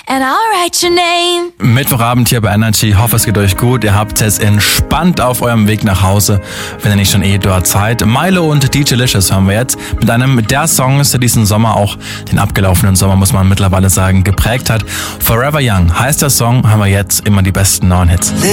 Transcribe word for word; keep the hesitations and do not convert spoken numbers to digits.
and I'll write your name. Mittwochabend hier bei Energy. Hoffe, es geht euch gut. Ihr habt es entspannt auf eurem Weg nach Hause, wenn ihr nicht schon eh dort seid. Milo und D J Licious hören wir jetzt mit einem der Songs, der diesen Sommer, auch den abgelaufenen Sommer, muss man mittlerweile sagen, geprägt hat. Forever Young heißt der Song, haben wir jetzt immer die besten neuen Hits.